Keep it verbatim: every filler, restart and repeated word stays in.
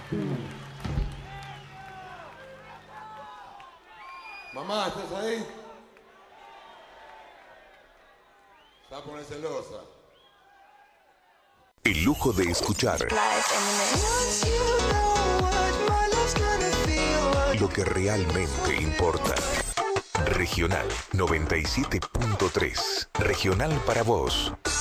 Mamá, ¿estás ahí? Se va a poner celosa. El lujo de escuchar lo que realmente importa. Regional noventa y siete punto tres. Regional para vos.